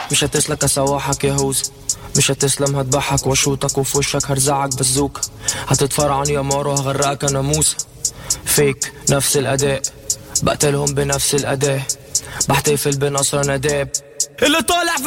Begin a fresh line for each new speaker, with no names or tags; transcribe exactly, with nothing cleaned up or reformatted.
مش هتسلك اسوحك يا هوز، مش هتسلم هتضحك واشوطك وفي وشك هرزعك بزوك، هتتفرعن يا مارو هغرقك انا موسى. فيك نفس الاداء بقتلهم بنفس الاداة، بحتفل بنصر نداب اللي طالع في